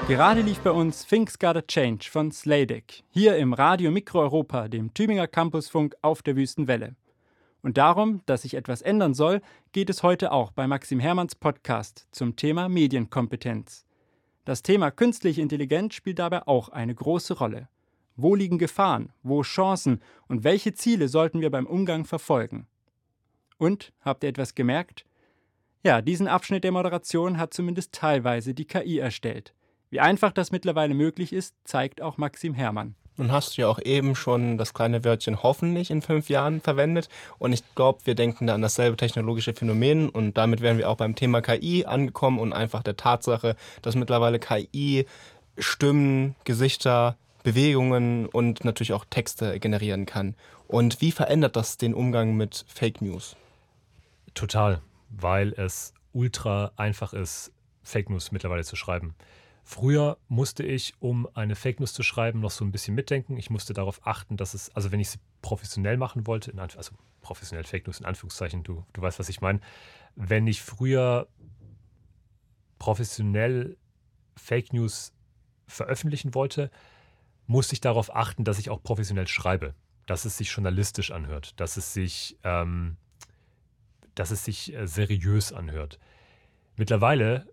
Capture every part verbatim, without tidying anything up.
Gerade lief bei uns Things Gotta Change von Slaydeck, hier im Radio Mikro Europa, dem Tübinger Campusfunk auf der Wüstenwelle. Und darum, dass sich etwas ändern soll, geht es heute auch bei Maxim Hermanns Podcast zum Thema Medienkompetenz. Das Thema künstliche Intelligenz spielt dabei auch eine große Rolle. Wo liegen Gefahren, wo Chancen und welche Ziele sollten wir beim Umgang verfolgen? Und, habt ihr etwas gemerkt? Ja, diesen Abschnitt der Moderation hat zumindest teilweise die K I erstellt. Wie einfach das mittlerweile möglich ist, zeigt auch Maxim Hermann. Nun hast du ja auch eben schon das kleine Wörtchen hoffentlich in fünf Jahren verwendet. Und ich glaube, wir denken da an dasselbe technologische Phänomen. Und damit wären wir auch beim Thema K I angekommen und einfach der Tatsache, dass mittlerweile K I Stimmen, Gesichter, Bewegungen und natürlich auch Texte generieren kann. Und wie verändert das den Umgang mit Fake News? Total, weil es ultra einfach ist, Fake News mittlerweile zu schreiben. Früher musste ich, um eine Fake News zu schreiben, noch so ein bisschen mitdenken. Ich musste darauf achten, dass es, also wenn ich sie professionell machen wollte, in Anf- also professionell Fake News in Anführungszeichen, du, du weißt, was ich meine. Wenn ich früher professionell Fake News veröffentlichen wollte, musste ich darauf achten, dass ich auch professionell schreibe, dass es sich journalistisch anhört, dass es sich, ähm, dass es sich äh, seriös anhört. Mittlerweile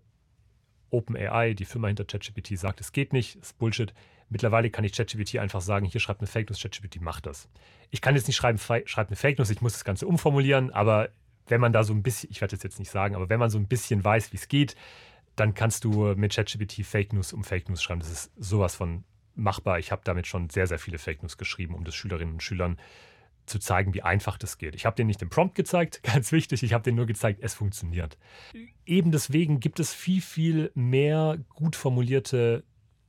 OpenAI, die Firma hinter ChatGPT, sagt, es geht nicht, das ist Bullshit. Mittlerweile kann ich ChatGPT einfach sagen, hier schreibt eine Fake News, ChatGPT macht das. Ich kann jetzt nicht schreiben, schreibt eine Fake News, ich muss das Ganze umformulieren, aber wenn man da so ein bisschen, ich werde das jetzt nicht sagen, aber wenn man so ein bisschen weiß, wie es geht, dann kannst du mit ChatGPT Fake News um Fake News schreiben. Das ist sowas von machbar. Ich habe damit schon sehr, sehr viele Fake News geschrieben, um das Schülerinnen und Schülern zu zeigen, wie einfach das geht. Ich habe denen nicht den Prompt gezeigt, ganz wichtig, ich habe denen nur gezeigt, es funktioniert. Eben deswegen gibt es viel, viel mehr gut formulierte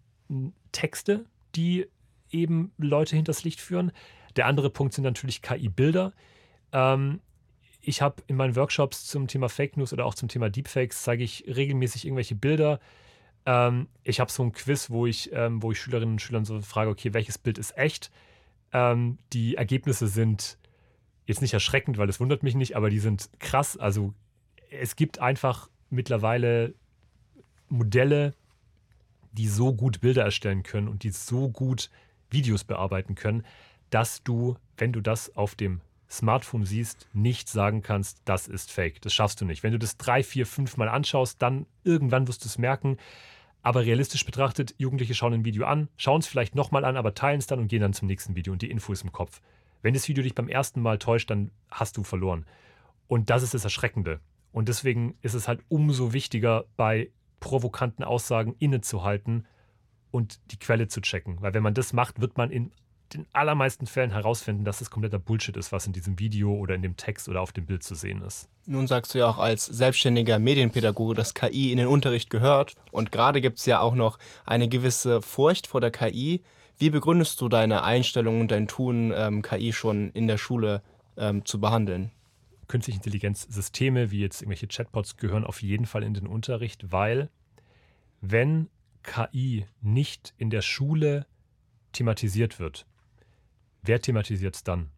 Texte, die eben Leute hinters Licht führen. Der andere Punkt sind natürlich K I-Bilder. Ähm, ich habe in meinen Workshops zum Thema Fake News oder auch zum Thema Deepfakes, zeige ich regelmäßig irgendwelche Bilder. Ähm, ich habe so ein Quiz, wo ich, ähm, wo ich Schülerinnen und Schülern so frage, okay, welches Bild ist echt? Ähm, die Ergebnisse sind jetzt nicht erschreckend, weil das wundert mich nicht, aber die sind krass. Also es gibt einfach mittlerweile Modelle, die so gut Bilder erstellen können und die so gut Videos bearbeiten können, dass du, wenn du das auf dem Smartphone siehst, nicht sagen kannst, das ist Fake. Das schaffst du nicht. Wenn du das drei, vier, fünf Mal anschaust, dann irgendwann wirst du es merken. Aber realistisch betrachtet, Jugendliche schauen ein Video an, schauen es vielleicht nochmal an, aber teilen es dann und gehen dann zum nächsten Video und die Info ist im Kopf. Wenn das Video dich beim ersten Mal täuscht, dann hast du verloren. Und das ist das Erschreckende. Und deswegen ist es halt umso wichtiger, bei provokanten Aussagen innezuhalten und die Quelle zu checken. Weil wenn man das macht, wird man in den allermeisten Fällen herausfinden, dass es kompletter Bullshit ist, was in diesem Video oder in dem Text oder auf dem Bild zu sehen ist. Nun sagst du ja auch als selbstständiger Medienpädagoge, dass K I in den Unterricht gehört. Und gerade gibt es ja auch noch eine gewisse Furcht vor der K I. Wie begründest du deine Einstellung und dein Tun, ähm, K I schon in der Schule ähm, zu behandeln? Künstliche Intelligenzsysteme wie jetzt irgendwelche Chatbots gehören auf jeden Fall in den Unterricht, weil wenn K I nicht in der Schule thematisiert wird, wer thematisiert es dann?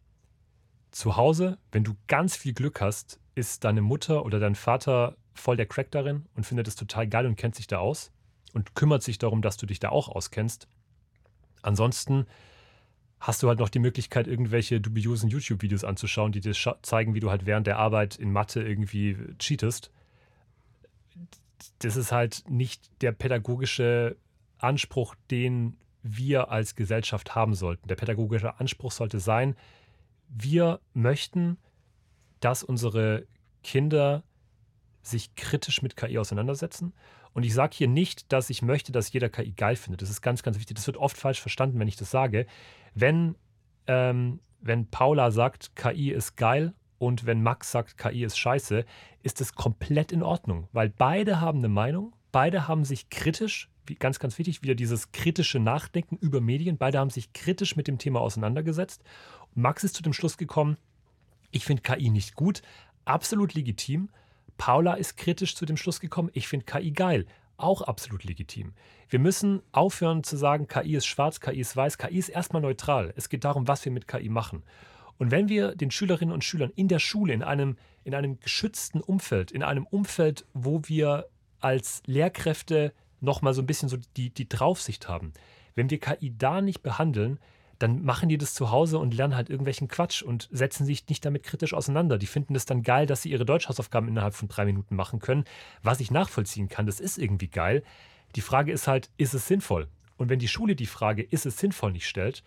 Zu Hause, wenn du ganz viel Glück hast, ist deine Mutter oder dein Vater voll der Crack darin und findet es total geil und kennt sich da aus und kümmert sich darum, dass du dich da auch auskennst. Ansonsten hast du halt noch die Möglichkeit, irgendwelche dubiosen YouTube-Videos anzuschauen, die dir scha- zeigen, wie du halt während der Arbeit in Mathe irgendwie cheatest. Das ist halt nicht der pädagogische Anspruch, den wir als Gesellschaft haben sollten. Der pädagogische Anspruch sollte sein, wir möchten, dass unsere Kinder sich kritisch mit K I auseinandersetzen. Und ich sage hier nicht, dass ich möchte, dass jeder K I geil findet. Das ist ganz, ganz wichtig. Das wird oft falsch verstanden, wenn ich das sage. Wenn, ähm, wenn Paula sagt, K I ist geil und wenn Max sagt, K I ist scheiße, ist das komplett in Ordnung. Weil beide haben eine Meinung, beide haben sich kritisch, wie, ganz, ganz wichtig, wieder dieses kritische Nachdenken über Medien, beide haben sich kritisch mit dem Thema auseinandergesetzt. Und Max ist zu dem Schluss gekommen, ich finde K I nicht gut, absolut legitim. Paula ist kritisch zu dem Schluss gekommen, ich finde K I geil, auch absolut legitim. Wir müssen aufhören zu sagen, K I ist schwarz, K I ist weiß, K I ist erstmal neutral. Es geht darum, was wir mit K I machen. Und wenn wir den Schülerinnen und Schülern in der Schule, in einem, in einem geschützten Umfeld, in einem Umfeld, wo wir als Lehrkräfte nochmal so ein bisschen so die, die Draufsicht haben. Wenn wir K I da nicht behandeln, dann machen die das zu Hause und lernen halt irgendwelchen Quatsch und setzen sich nicht damit kritisch auseinander. Die finden es dann geil, dass sie ihre Deutschhausaufgaben innerhalb von drei Minuten machen können. Was ich nachvollziehen kann, das ist irgendwie geil. Die Frage ist halt, ist es sinnvoll? Und wenn die Schule die Frage, ist es sinnvoll, nicht stellt,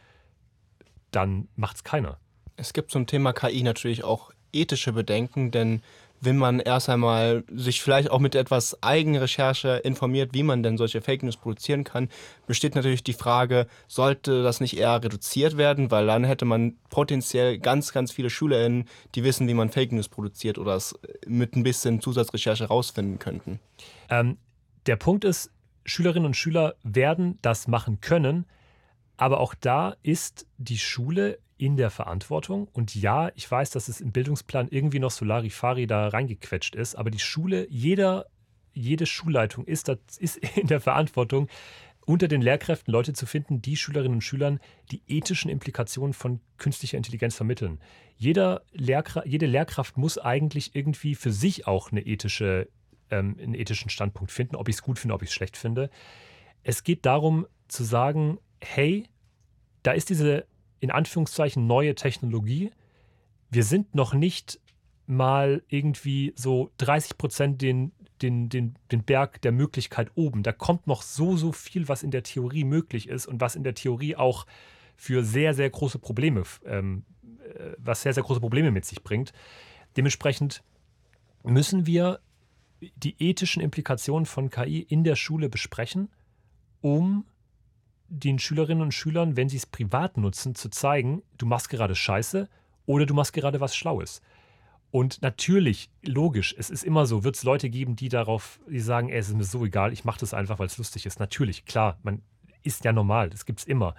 dann macht es keiner. Es gibt zum Thema K I natürlich auch ethische Bedenken, denn wenn man erst einmal sich vielleicht auch mit etwas Eigenrecherche informiert, wie man denn solche Fake News produzieren kann, besteht natürlich die Frage, sollte das nicht eher reduziert werden, weil dann hätte man potenziell ganz, ganz viele SchülerInnen, die wissen, wie man Fake News produziert oder es mit ein bisschen Zusatzrecherche rausfinden könnten. Ähm, der Punkt ist, Schülerinnen und Schüler werden das machen können, aber auch da ist die Schule in der Verantwortung. Und ja, ich weiß, dass es im Bildungsplan irgendwie noch so Larifari da reingequetscht ist, aber die Schule, jeder, jede Schulleitung ist, das, ist in der Verantwortung, unter den Lehrkräften Leute zu finden, die Schülerinnen und Schülern die ethischen Implikationen von künstlicher Intelligenz vermitteln. Jeder Lehrkra- jede Lehrkraft muss eigentlich irgendwie für sich auch eine ethische, ähm, einen ethischen Standpunkt finden, ob ich es gut finde, ob ich es schlecht finde. Es geht darum zu sagen, hey, da ist diese in Anführungszeichen neue Technologie. Wir sind noch nicht mal irgendwie so dreißig Prozent den, den, den, den Berg der Möglichkeit oben. Da kommt noch so, so viel, was in der Theorie möglich ist und was in der Theorie auch für sehr, sehr große Probleme, ähm, was sehr, sehr große Probleme mit sich bringt. Dementsprechend müssen wir die ethischen Implikationen von K I in der Schule besprechen, um den Schülerinnen und Schülern, wenn sie es privat nutzen, zu zeigen, du machst gerade Scheiße oder du machst gerade was Schlaues. Und natürlich, logisch, es ist immer so, wird es Leute geben, die darauf, die sagen, ey, es ist mir so egal, ich mache das einfach, weil es lustig ist. Natürlich, klar, man ist ja normal, das gibt es immer.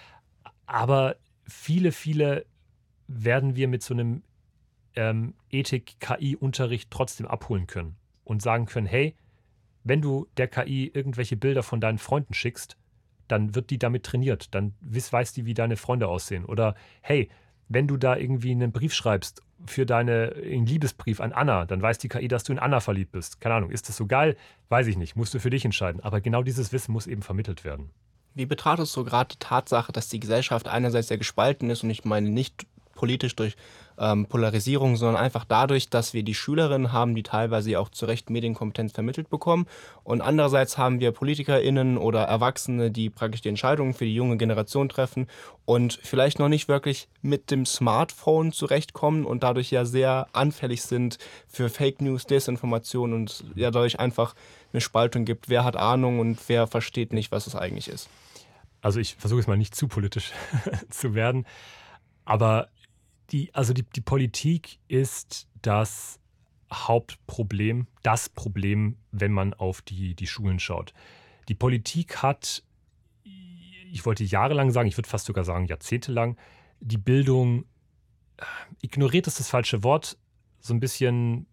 Aber viele, viele werden wir mit so einem ähm, Ethik-K I-Unterricht trotzdem abholen können und sagen können, hey, wenn du der K I irgendwelche Bilder von deinen Freunden schickst, dann wird die damit trainiert. Dann weiß die, wie deine Freunde aussehen. Oder hey, wenn du da irgendwie einen Brief schreibst für deine, einen Liebesbrief an Anna, dann weiß die K I, dass du in Anna verliebt bist. Keine Ahnung, ist das so geil? Weiß ich nicht. Musst du für dich entscheiden. Aber genau dieses Wissen muss eben vermittelt werden. Wie betrachtest du gerade die Tatsache, dass die Gesellschaft einerseits sehr gespalten ist und ich meine nicht politisch durch ähm, Polarisierung, sondern einfach dadurch, dass wir die Schülerinnen haben, die teilweise auch zu Recht Medienkompetenz vermittelt bekommen und andererseits haben wir PolitikerInnen oder Erwachsene, die praktisch die Entscheidungen für die junge Generation treffen und vielleicht noch nicht wirklich mit dem Smartphone zurechtkommen und dadurch ja sehr anfällig sind für Fake News, Desinformation und ja dadurch einfach eine Spaltung gibt, wer hat Ahnung und wer versteht nicht, was es eigentlich ist. Also ich versuche es mal nicht zu politisch zu werden, aber Die, also die, die Politik ist das Hauptproblem, das Problem, wenn man auf die, die Schulen schaut. Die Politik hat, ich wollte jahrelang sagen, ich würde fast sogar sagen jahrzehntelang, die Bildung, ignoriert ist das falsche Wort, so ein bisschen,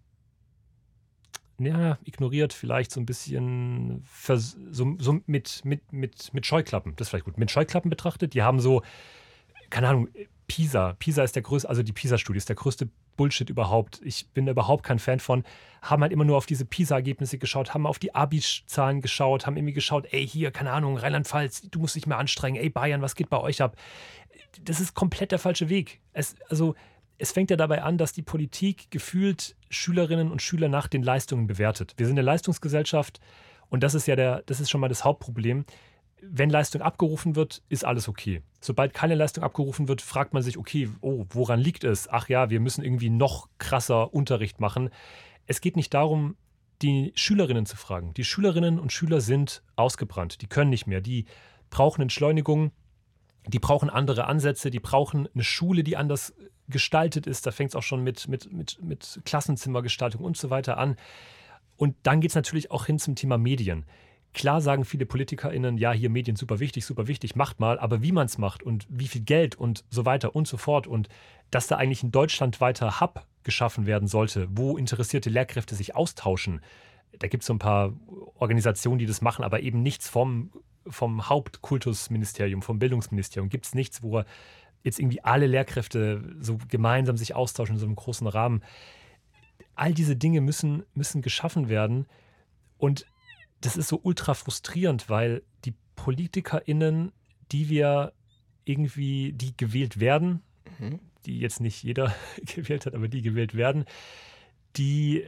ja, ignoriert vielleicht so ein bisschen, vers, so, so mit, mit, mit, mit Scheuklappen, das ist vielleicht gut, mit Scheuklappen betrachtet. Die haben so, keine Ahnung, PISA. PISA ist der größte, also die PISA-Studie ist der größte Bullshit überhaupt. Ich bin da überhaupt kein Fan von. Haben halt immer nur auf diese PISA-Ergebnisse geschaut, haben auf die Abi-Zahlen geschaut, haben irgendwie geschaut, ey, hier, keine Ahnung, Rheinland-Pfalz, du musst dich mehr anstrengen, ey, Bayern, was geht bei euch ab? Das ist komplett der falsche Weg. Es, also, es fängt ja dabei an, dass die Politik gefühlt Schülerinnen und Schüler nach den Leistungen bewertet. Wir sind eine Leistungsgesellschaft und das ist ja der, das ist schon mal das Hauptproblem. Wenn Leistung abgerufen wird, ist alles okay. Sobald keine Leistung abgerufen wird, fragt man sich, okay, oh, woran liegt es? Ach ja, wir müssen irgendwie noch krasser Unterricht machen. Es geht nicht darum, die Schülerinnen zu fragen. Die Schülerinnen und Schüler sind ausgebrannt. Die können nicht mehr. Die brauchen Entschleunigung. Die brauchen andere Ansätze. Die brauchen eine Schule, die anders gestaltet ist. Da fängt es auch schon mit, mit, mit, mit Klassenzimmergestaltung und so weiter an. Und dann geht es natürlich auch hin zum Thema Medien. Klar sagen viele PolitikerInnen, ja, hier Medien super wichtig, super wichtig, macht mal, aber wie man es macht und wie viel Geld und so weiter und so fort und dass da eigentlich ein deutschlandweiter Hub geschaffen werden sollte, wo interessierte Lehrkräfte sich austauschen. Da gibt es so ein paar Organisationen, die das machen, aber eben nichts vom, vom Hauptkultusministerium, vom Bildungsministerium. Gibt es nichts, wo jetzt irgendwie alle Lehrkräfte so gemeinsam sich austauschen in so einem großen Rahmen. All diese Dinge müssen, müssen geschaffen werden und das ist so ultra frustrierend, weil die PolitikerInnen, die wir irgendwie, die gewählt werden, mhm. die jetzt nicht jeder gewählt hat, aber die gewählt werden, die,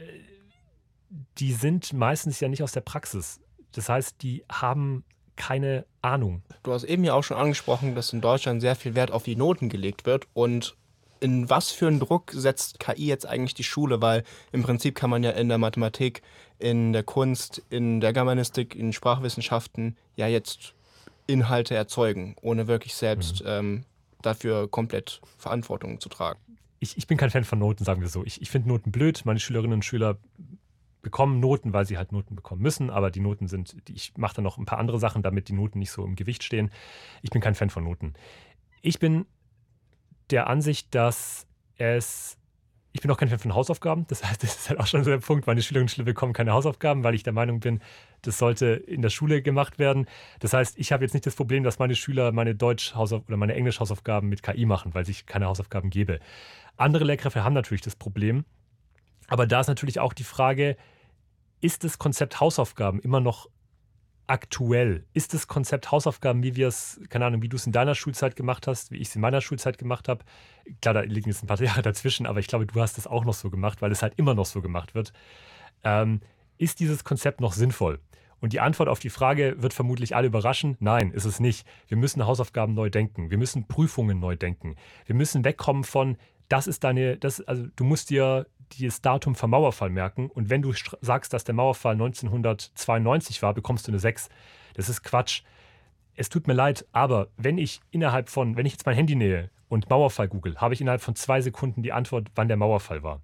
die sind meistens ja nicht aus der Praxis. Das heißt, die haben keine Ahnung. Du hast eben ja auch schon angesprochen, dass in Deutschland sehr viel Wert auf die Noten gelegt wird. Und in was für einen Druck setzt K I jetzt eigentlich die Schule? Weil im Prinzip kann man ja in der Mathematik, in der Kunst, in der Germanistik, in Sprachwissenschaften ja jetzt Inhalte erzeugen, ohne wirklich selbst mhm. ähm, dafür komplett Verantwortung zu tragen. Ich, ich bin kein Fan von Noten, sagen wir so. Ich, ich finde Noten blöd. Meine Schülerinnen und Schüler bekommen Noten, weil sie halt Noten bekommen müssen, aber die Noten sind, ich mache da noch ein paar andere Sachen, damit die Noten nicht so im Gewicht stehen. Ich bin kein Fan von Noten. Ich bin der Ansicht, dass es, ich bin auch kein Fan von Hausaufgaben, das heißt, das ist halt auch schon so der Punkt, meine Schülerinnen und Schüler bekommen keine Hausaufgaben, weil ich der Meinung bin, das sollte in der Schule gemacht werden. Das heißt, ich habe jetzt nicht das Problem, dass meine Schüler meine Deutsch-Hausauf- oder meine Englisch-Hausaufgaben mit K I machen, weil ich keine Hausaufgaben gebe. Andere Lehrkräfte haben natürlich das Problem, aber da ist natürlich auch die Frage, ist das Konzept Hausaufgaben immer noch aktuell? Ist das Konzept Hausaufgaben, wie wir es, keine Ahnung, wie du es in deiner Schulzeit gemacht hast, wie ich es in meiner Schulzeit gemacht habe? Klar, da liegen jetzt ein paar Jahre dazwischen, aber ich glaube, du hast es auch noch so gemacht, weil es halt immer noch so gemacht wird. Ähm, ist dieses Konzept noch sinnvoll? Und die Antwort auf die Frage wird vermutlich alle überraschen. Nein, ist es nicht. Wir müssen Hausaufgaben neu denken. Wir müssen Prüfungen neu denken. Wir müssen wegkommen von, das ist deine, das, also du musst dir das Datum vom Mauerfall merken und wenn du sagst, dass der Mauerfall neunzehnhundertzweiundneunzig war, bekommst du eine sechs. Das ist Quatsch. Es tut mir leid, aber wenn ich innerhalb von, wenn ich jetzt mein Handy nähe und Mauerfall google, habe ich innerhalb von zwei Sekunden die Antwort, wann der Mauerfall war.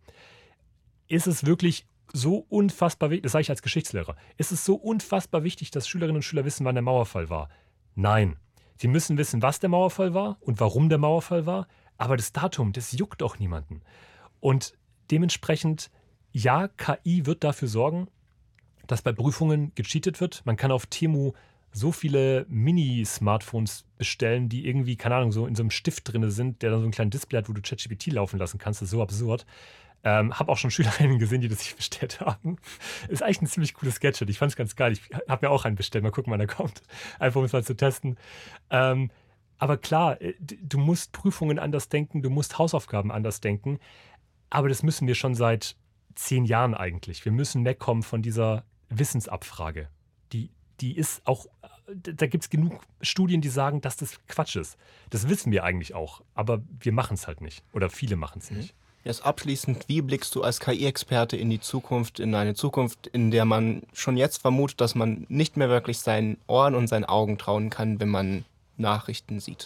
Ist es wirklich so unfassbar wichtig, das sage ich als Geschichtslehrer, ist es so unfassbar wichtig, dass Schülerinnen und Schüler wissen, wann der Mauerfall war? Nein. Sie müssen wissen, was der Mauerfall war und warum der Mauerfall war, aber das Datum, das juckt auch niemanden. Und dementsprechend, ja, K I wird dafür sorgen, dass bei Prüfungen gecheatet wird. Man kann auf Temu so viele Mini-Smartphones bestellen, die irgendwie, keine Ahnung, so in so einem Stift drin sind, der dann so ein kleines Display hat, wo du ChatGPT laufen lassen kannst. Das ist so absurd. Ähm, habe auch schon Schülerinnen gesehen, die das sich bestellt haben. Ist eigentlich ein ziemlich cooles Gadget. Ich fand es ganz geil. Ich habe mir auch einen bestellt. Mal gucken, wann er kommt. Einfach um es mal zu testen. Ähm, aber klar, du musst Prüfungen anders denken, du musst Hausaufgaben anders denken. Aber das müssen wir schon seit zehn Jahren eigentlich. Wir müssen wegkommen von dieser Wissensabfrage. Die, die ist auch, da gibt es genug Studien, die sagen, dass das Quatsch ist. Das wissen wir eigentlich auch, aber wir machen es halt nicht. Oder viele machen es nicht. Jetzt abschließend, wie blickst du als K I-Experte in die Zukunft, in eine Zukunft, in der man schon jetzt vermutet, dass man nicht mehr wirklich seinen Ohren und seinen Augen trauen kann, wenn man Nachrichten sieht?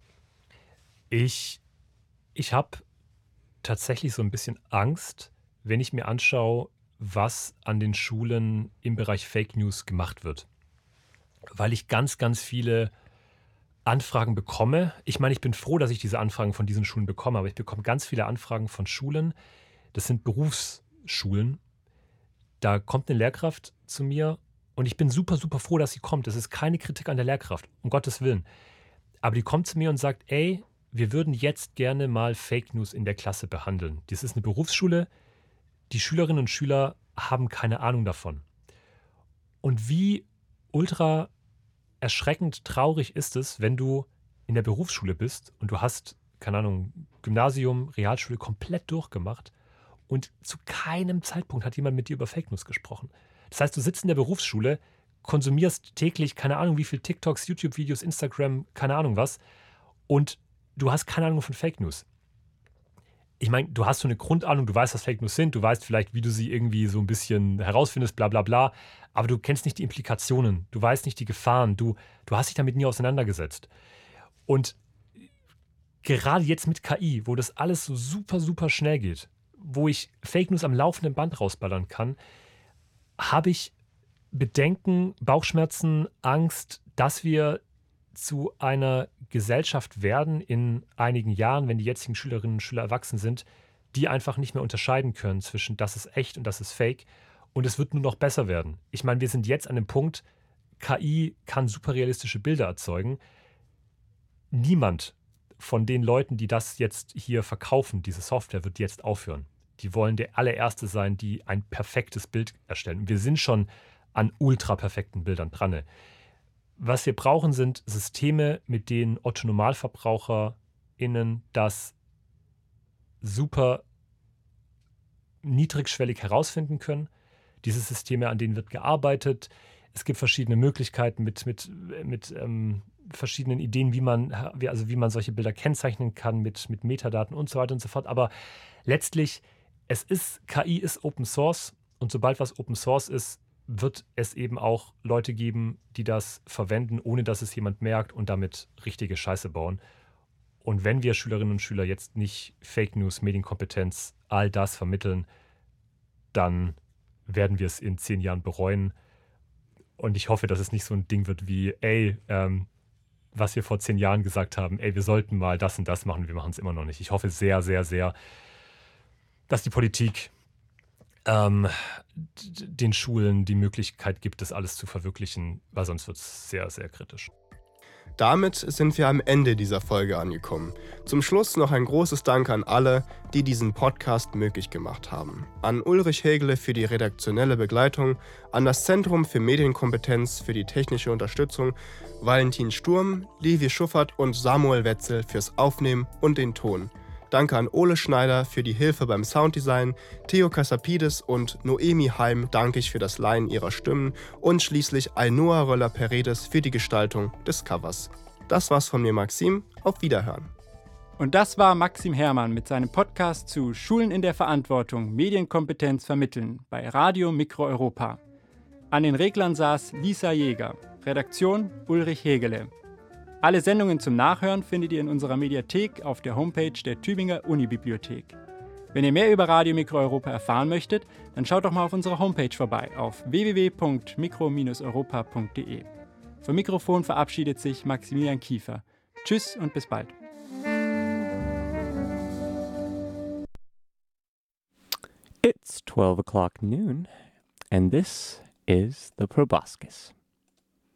Ich, ich habe tatsächlich so ein bisschen Angst, wenn ich mir anschaue, was an den Schulen im Bereich Fake News gemacht wird. Weil ich ganz, ganz viele Anfragen bekomme. Ich meine, ich bin froh, dass ich diese Anfragen von diesen Schulen bekomme, aber ich bekomme ganz viele Anfragen von Schulen. Das sind Berufsschulen. Da kommt eine Lehrkraft zu mir und ich bin super, super froh, dass sie kommt. Das ist keine Kritik an der Lehrkraft, um Gottes Willen. Aber die kommt zu mir und sagt, ey, wir würden jetzt gerne mal Fake News in der Klasse behandeln. Das ist eine Berufsschule. Die Schülerinnen und Schüler haben keine Ahnung davon. Und wie ultra erschreckend traurig ist es, wenn du in der Berufsschule bist und du hast, keine Ahnung, Gymnasium, Realschule komplett durchgemacht und zu keinem Zeitpunkt hat jemand mit dir über Fake News gesprochen. Das heißt, du sitzt in der Berufsschule, konsumierst täglich, keine Ahnung wie viel TikToks, YouTube-Videos, Instagram, keine Ahnung was und du hast keine Ahnung von Fake News. Ich meine, du hast so eine Grundahnung, du weißt, was Fake News sind, du weißt vielleicht, wie du sie irgendwie so ein bisschen herausfindest, bla bla bla, aber du kennst nicht die Implikationen, du weißt nicht die Gefahren, du, du hast dich damit nie auseinandergesetzt. Und gerade jetzt mit K I, wo das alles so super, super schnell geht, wo ich Fake News am laufenden Band rausballern kann, habe ich Bedenken, Bauchschmerzen, Angst, dass wir zu einer Gesellschaft werden in einigen Jahren, wenn die jetzigen Schülerinnen und Schüler erwachsen sind, die einfach nicht mehr unterscheiden können zwischen das ist echt und das ist fake. Und es wird nur noch besser werden. Ich meine, wir sind jetzt an dem Punkt, K I kann super realistische Bilder erzeugen. Niemand von den Leuten, die das jetzt hier verkaufen, diese Software, wird jetzt aufhören. Die wollen der allererste sein, die ein perfektes Bild erstellen. Und wir sind schon an ultra perfekten Bildern dran. Was wir brauchen, sind Systeme, mit denen Otto-NormalverbraucherInnen das super niedrigschwellig herausfinden können. Diese Systeme, an denen wird gearbeitet. Es gibt verschiedene Möglichkeiten mit, mit, mit ähm, verschiedenen Ideen, wie man, wie, also wie man solche Bilder kennzeichnen kann mit, mit Metadaten und so weiter und so fort. Aber letztlich, es ist, K I ist Open Source und sobald was Open Source ist, wird es eben auch Leute geben, die das verwenden, ohne dass es jemand merkt und damit richtige Scheiße bauen. Und wenn wir Schülerinnen und Schüler jetzt nicht Fake News, Medienkompetenz, all das vermitteln, dann werden wir es in zehn Jahren bereuen. Und ich hoffe, dass es nicht so ein Ding wird wie, ey, ähm, was wir vor zehn Jahren gesagt haben, ey, wir sollten mal das und das machen, wir machen es immer noch nicht. Ich hoffe sehr, sehr, sehr, dass die Politik ähm, d- den Schulen die Möglichkeit gibt, das alles zu verwirklichen, weil sonst wird es sehr, sehr kritisch. Damit sind wir am Ende dieser Folge angekommen. Zum Schluss noch ein großes Dank an alle, die diesen Podcast möglich gemacht haben. An Ulrich Hegele für die redaktionelle Begleitung, an das Zentrum für Medienkompetenz für die technische Unterstützung, Valentin Sturm, Livi Schuffert und Samuel Wetzel fürs Aufnehmen und den Ton. Danke an Ole Schneider für die Hilfe beim Sounddesign, Theo Kassapidis und Noemi Heim danke ich für das Leihen ihrer Stimmen und schließlich Ainhoa Röller-Paredes für die Gestaltung des Covers. Das war's von mir, Maxim. Auf Wiederhören. Und das war Maxim Hermann mit seinem Podcast zu Schulen in der Verantwortung, Medienkompetenz vermitteln bei Radio Mikro Europa. An den Reglern saß Lisa Jäger, Redaktion Ulrich Hegele. Alle Sendungen zum Nachhören findet ihr in unserer Mediathek auf der Homepage der Tübinger Unibibliothek. Wenn ihr mehr über Radio Mikro Europa erfahren möchtet, dann schaut doch mal auf unserer Homepage vorbei auf w w w punkt mikro Bindestrich europa punkt d e. Vom Mikrofon verabschiedet sich Maximilian Kiefer. Tschüss und bis bald. It's twelve o'clock noon, and this is the Proboscis.